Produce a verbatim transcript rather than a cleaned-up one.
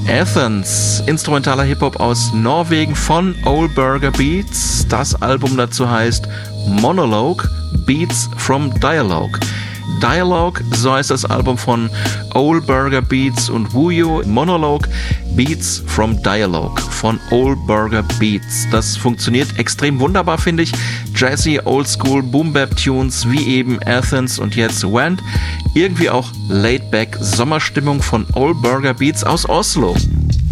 Athens, instrumentaler Hip-Hop aus Norwegen von Old Burger Beats. Das Album dazu heißt Monologue, Beats from Dialogue. Dialogue, so heißt das Album von Old Burger Beats und Wuyo. Monologue, Beats from Dialogue von Old Burger Beats. Das funktioniert extrem wunderbar, finde ich. Jazzy, Oldschool, Boom-Bap-Tunes wie eben Athens und jetzt Went. Irgendwie auch Laid-Back Sommerstimmung von Old Burger Beats aus Oslo.